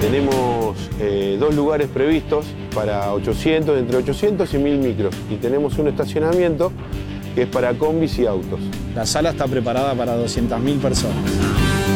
Tenemos 2 lugares previstos para 800, entre 800 y 1000 micros. Y tenemos un estacionamiento que es para combis y autos. La sala está preparada para 200.000 personas.